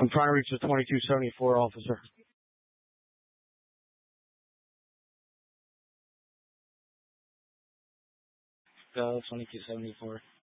I'm trying to reach the 2274 officer. 2274.